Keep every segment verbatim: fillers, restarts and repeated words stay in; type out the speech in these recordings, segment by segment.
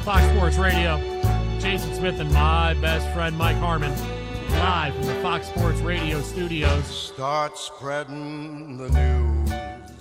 Fox Sports Radio. Jason Smith and my best friend Mike Harmon, live from the Fox Sports Radio studios. Start spreading the news.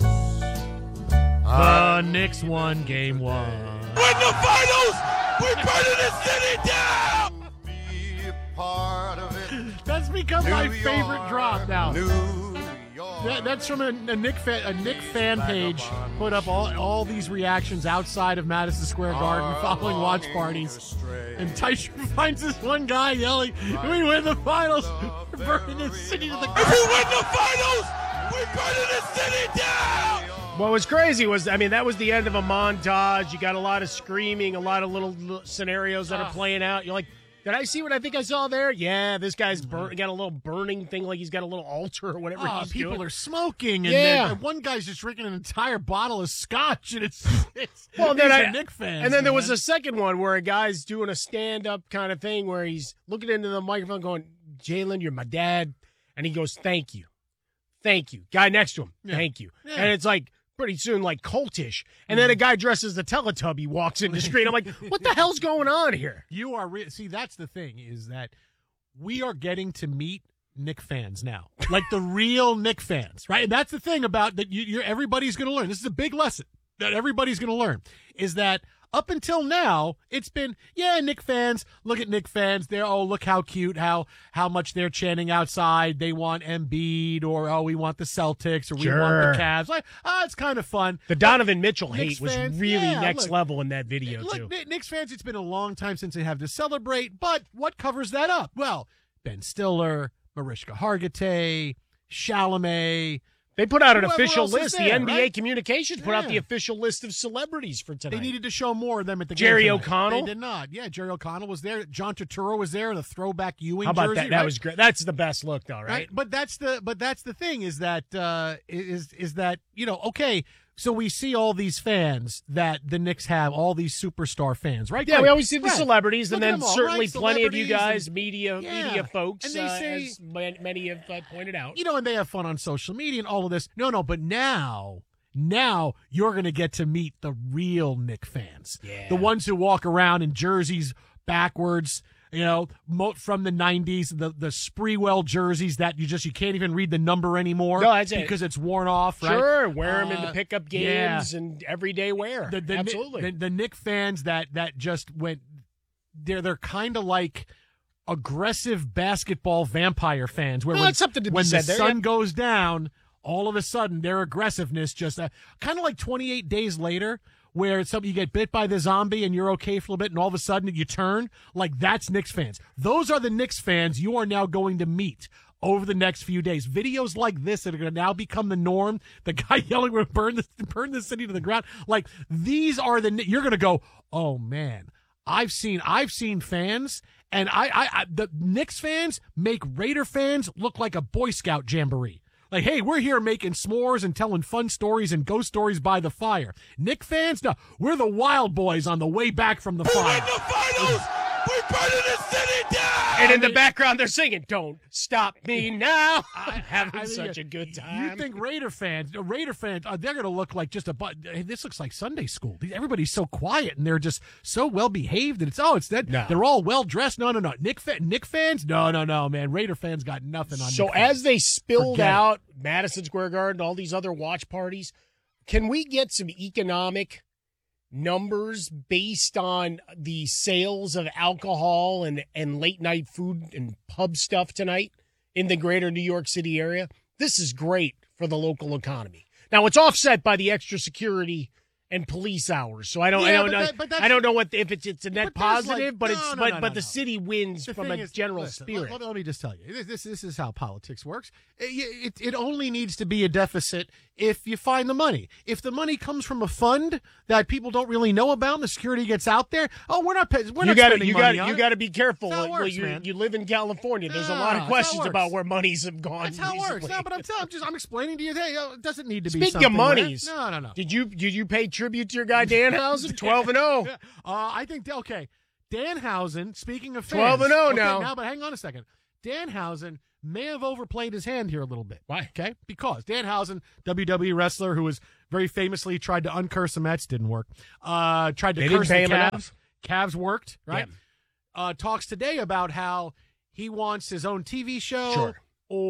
The Knicks won game one. Win the finals! We're burning the city down! Be a part of it. That's become New my York, favorite drop now. New York. That, that's from a, a Nick fan, a Nick fan page. Put up all all these reactions outside of Madison Square Garden following watch parties. And Tysher finds this one guy yelling, "We win the finals! We're burning the city to the ground!" If we win the finals, we're burning the city down! What was crazy was, I mean, that was the end of a montage. You got a lot of screaming, a lot of little, little scenarios that are playing out. You're like, did I see what I think I saw there? Yeah, this guy's burn, got a little burning thing, like he's got a little altar or whatever Oh, he's people doing. are smoking, and Yeah. then one guy's just drinking an entire bottle of scotch, and it's, it's Well, these then are I- Nick fans. And then there was man. a second one where a guy's doing a stand-up kind of thing where he's looking into the microphone going, Jalen, you're my dad. And he goes, thank you. Thank you. Guy next to him, Yeah. thank you. Yeah. And it's like, pretty soon, like, cultish. And then a guy dressed as the Teletubby walks in the street. I'm like, what the hell's going on here? You are re- see. That's the thing is that we are getting to meet Nick fans now, like the real Nick fans, right? And that's the thing about that. You, you're everybody's going to learn. This is a big lesson that everybody's going to learn. Is that up until now, it's been yeah, Nick fans. Look at Nick fans. They're oh, look how cute, how how much they're chanting outside. They want Embiid, or oh, we want the Celtics, or we Sure. want the Cavs. Like ah, it's kind of fun. The Donovan Mitchell Knicks hate was fans, really yeah, next look, level in that video, Look, too. Kn- Knicks fans, it's been a long time since they have to celebrate, but what covers that up? Well, Ben Stiller, Mariska Hargitay, Chalamet. They put out an Whoever official else is list. there, the N B A right? Communications put out Yeah. the official list of celebrities for tonight. They needed to show more of them at the Jerry game tonight. O'Connell? They did not. Yeah, Jerry O'Connell was there. John Turturro was there in a throwback Ewing How about jersey. that? That right? was great. That's the best look, though, right? right? But that's the but that's the thing is that uh, is is that you know okay. So we see all these fans that the Knicks have, all these superstar fans, right? Yeah, Great. we always see the Right. celebrities, and Look at then them all, certainly right? plenty of you Celebrities guys, and- media Yeah. media folks, And they uh, say- as man- many have uh, pointed out. You know, and they have fun on social media and all of this. No, no, but now, now you're going to get to meet the real Knick fans. Yeah. The ones who walk around in jerseys backwards, you know, mo- from the nineties, the the Spreewell jerseys that you just, you can't even read the number anymore. No, that's it. because it's worn off, right? Sure, wear them in Uh, the pickup yeah. games and everyday wear. The, the, Absolutely. The, the Knick fans that, that just went, they're, they're kind of like aggressive basketball vampire fans where Well, when, that's something to be when said the there, sun yeah. goes down, all of a sudden their aggressiveness just uh, kind of like twenty-eight days later where some you get bit by the zombie and you're okay for a little bit and all of a sudden you turn. Like that's Knicks fans. Those are the Knicks fans you are now going to meet over the next few days. Videos like this that are going to now become the norm. The guy yelling, "We're burn the burn the city to the ground." Like these are the you're going to go, "Oh man, I've seen I've seen fans." And I, I, I, the Knicks fans make Raider fans look like a Boy Scout jamboree. Like, hey, we're here making s'mores and telling fun stories and ghost stories by the fire. Knick fans, no, we're the wild boys on the way back from the We win fire. the finals! We're burning the city down! and in the background, they're singing, "Don't stop me now." I'm having I mean, such a good time. You think Raider fans, uh, Raider fans, uh, they're going to look like just a, bu- hey, this looks like Sunday school. These- Everybody's so quiet and they're just so well behaved. And it's, oh, it's that, No. they're all well dressed. No, no, no. Nick, fa- Nick fans? No, no, no, man. Raider fans got nothing on So Knick fans. as they spilled Forget it. out Madison Square Garden, all these other watch parties, can we get some economic numbers based on the sales of alcohol and, and late night food and pub stuff tonight in the greater New York City area? This is great for the local economy. Now it's offset by the extra security and police hours. So I don't, I Yeah, don't but know. that- but that's- I don't know what if it's it's a net But there's positive, like- but no, it's no, but no, but no, the no. city wins The from a thing is- general listen, spirit. Let, let me just tell you, this, this this is how politics works. It, it, it only needs to be a deficit if you find the money. If the money comes from a fund that people don't really know about, and the security gets out there, oh, we're not paying. We're you not got to spending you money got on you it. got to be careful. That's how it Well, works, you, man. you live in California. There's a No, lot that's of how it questions works. about where monies have gone. That's how it works. recently. No, but I'm telling, I'm just I'm explaining to you. Hey, uh, it doesn't need to be. Speaking something of monies, rare. no, no, no. Did you did you pay tribute to your guy Danhausen? Twelve and zero. Uh, I think okay. Danhausen. Speaking of fans, twelve and oh okay, now. Now, but hang on a second. Danhausen may have overplayed his hand here a little bit. Why? Okay, because Danhausen, W W E wrestler who was very famously tried to uncurse the Mets, didn't work. Uh, tried to They didn't curse pay the him Cavs. enough? Cavs worked, right? Yeah. Uh, talks today about how he wants his own T V show Sure.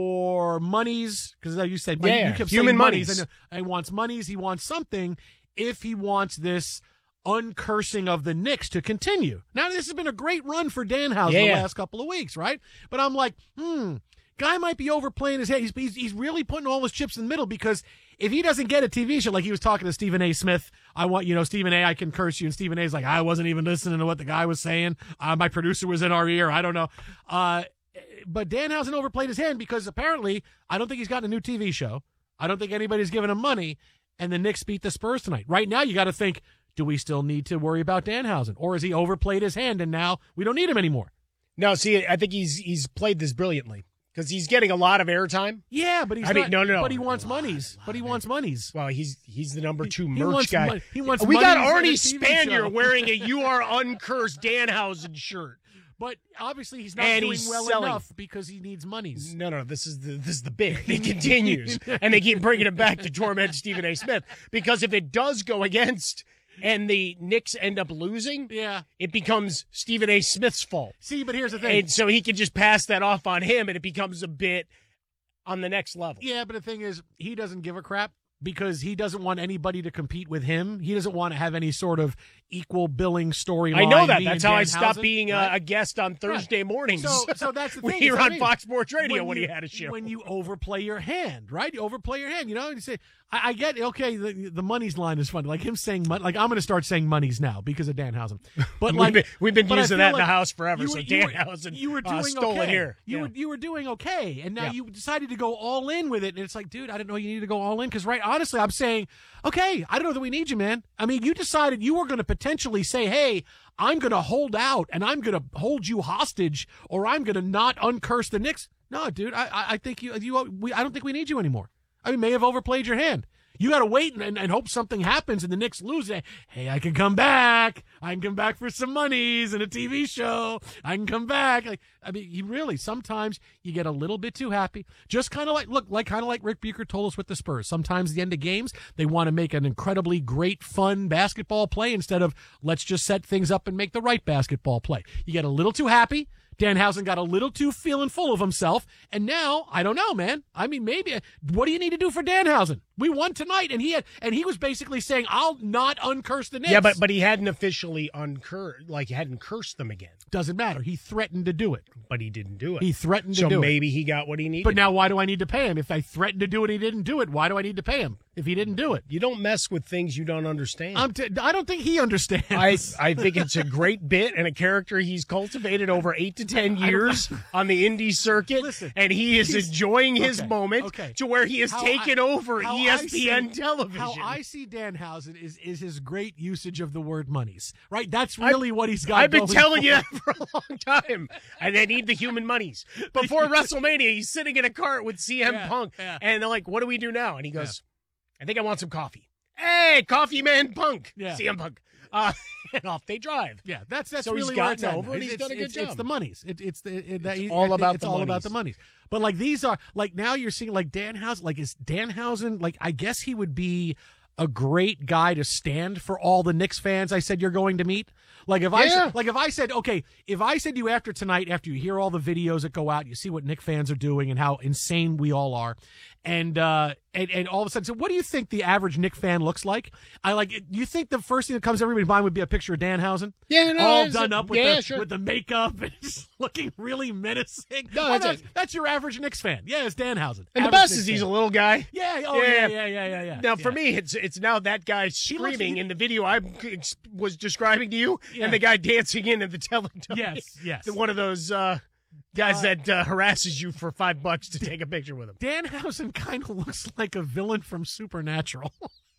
or monies, because you said Yeah, you kept human saying monies. monies. And he wants monies. He wants something if he wants this uncursing of the Knicks to continue. Now, this has been a great run for Danhausen Yeah, the yeah. last couple of weeks, right? But I'm like, hmm, guy might be overplaying his head. He's, he's, he's really putting all his chips in the middle, because if he doesn't get a T V show, like he was talking to Stephen A. Smith, I want, you know, Stephen A., I can curse you. And Stephen A.'s like, I wasn't even listening to what the guy was saying. Uh, my producer was in our ear. I don't know. Uh, but Danhausen overplayed his hand because apparently I don't think he's gotten a new T V show. I don't think anybody's giving him money. And the Knicks beat the Spurs tonight. Right now, you got to think, do we still need to worry about Danhausen? Or has he overplayed his hand and now we don't need him anymore? No, see, I think he's he's played this brilliantly because he's getting a lot of airtime. Yeah, but he's I not, mean, no, no, no. But he wants A lot, monies. a lot But he of wants monies. Well, he's he's the number two He merch wants guy. mon- he wants we got monies in Arnie a T V Spanier show. wearing a "You Are Uncursed" Danhausen shirt. But obviously he's not And doing he's well selling. enough because he needs monies. No, no, this is the this is the bit. It continues, and they keep bringing it back to torment Stephen A. Smith, because if it does go against and the Knicks end up losing, Yeah. it becomes Stephen A. Smith's fault. See, but here's the thing. And so he can just pass that off on him, and it becomes a bit on the next level. Yeah, but the thing is, he doesn't give a crap because he doesn't want anybody to compete with him. He doesn't want to have any sort of equal billing storyline. I know that. me That's and how I Danhausen, stopped being right? a, a guest on Thursday mornings. So, so that's the thing. here is, I on mean, Fox Sports Radio when, you, he had a show. When you overplay your hand, right? You overplay your hand. You know, you say, I, I get, okay, the, the monies line is funny. Like him saying, mon- like I'm going to start saying monies now because of Danhausen. But We've like been- we've been but I using feel that in the like house forever, you so were- you were- Danhausen, you were uh, doing stole it okay. here. You Yeah. were you were doing okay, and now Yeah. you decided to go all in with it. And it's like, dude, I didn't know you needed to go all in because, right? Honestly, I'm saying, okay, I don't know that we need you, man. I mean, you decided you were going to potentially say, hey, I'm going to hold out and I'm going to hold you hostage, or I'm going to not uncurse the Knicks. No, dude, I I, I think you you we, I don't think we need you anymore. I mean, may have overplayed your hand. You got to wait and, and, and hope something happens and the Knicks lose. Hey, I can come back. I can come back for some monies and a T V show. I can come back. Like, I mean, you really, sometimes you get a little bit too happy. Just kind of like, look, like kind of like Rick Bucher told us with the Spurs. Sometimes at the end of games, they want to make an incredibly great, fun basketball play instead of let's just set things up and make the right basketball play. You get a little too happy. Danhausen got a little too feeling full of himself, and now I don't know, man. I mean, maybe what do you need to do for Danhausen? We won tonight, and he had, and he was basically saying, "I'll not uncurse the Knicks." Yeah, but but he hadn't officially uncursed, like he hadn't cursed them again. doesn't matter. He threatened to do it. But he didn't do it. He threatened to so do it. maybe he got what he needed. But now, why do I need to pay him? If I threatened to do it, he didn't do it. Why do I need to pay him if he didn't do it? you don't mess with things you don't understand. I'm t- I don't think he understands. I I think it's a great bit and a character he's cultivated over eight to ten years on the indie circuit, Listen, and he is he's- enjoying his okay, moment okay. to where he has How taken I- over how E I S P N see- television. How I see Danhausen is is his great usage of the word monies. Right? That's really what he's got. I've been going telling you for that for a long time. And they need the human monies. Before WrestleMania, he's sitting in a cart with C M Yeah, Punk. yeah. And they're like, what do we do now? And he goes, I think I want some coffee. Hey, Coffee Man Punk. Yeah. C M Punk. Uh, and off they drive. Yeah, that's that's So he's really gotten where it's at. over it. It's, He's done a good it's, it's job. the monies. It, it's the it, that, It's all about it's the all monies. about the monies. But like these are like now you're seeing like Danhausen. Like is Danhausen like I guess he would be a great guy to stand for all the Knicks fans I said you're going to meet. Like if I Yeah. said, like if I said okay, if I said to you after tonight, after you hear all the videos that go out, you see what Knicks fans are doing and how insane we all are, and uh and, and all of a sudden, so what do you think the average Knicks fan looks like? I like. You think the first thing that comes to everybody's mind would be a picture of Danhausen? Yeah, no, all it's- done up with yeah, the sure. with the makeup and just looking really menacing. No, Oh, that's that's, it. that's your average Knicks fan. Yeah, it's Danhausen. And the Average best Knicks is he's a fan. little guy. Yeah. Oh Yeah. yeah. Yeah. Yeah. Yeah. Yeah. Now, yeah. for me, it's it's now that guy looks- screaming he- in the video I ex- was describing to you, Yeah. and the guy dancing in at the Teletubbies. Yes. Yes. The- One of those uh, guys Uh, that uh, harasses you for five bucks to take a picture with him. Danhausen kind of looks like a villain from Supernatural.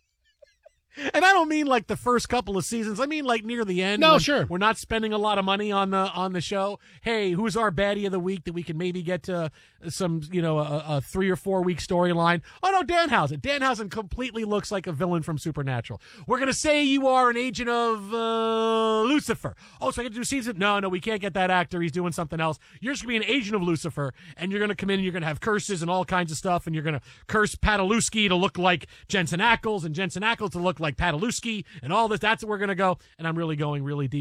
And I don't mean like the first couple of seasons. I mean like near the end. No, when sure. We're not spending a lot of money on the on the show. Hey, who's our baddie of the week that we can maybe get to some, you know, a, a three or four week storyline? Oh no, Danhausen. Danhausen completely looks like a villain from Supernatural. We're gonna say you are an agent of uh, Lucifer. Oh, so I get to do season? No, no, we can't get that actor. He's doing something else. You're just gonna be an agent of Lucifer, and you're gonna come in and you're gonna have curses and all kinds of stuff, and you're gonna curse Padaluski to look like Jensen Ackles, and Jensen Ackles to look like Padaluski, and all this. That's what we're gonna go. And I'm really going really deep.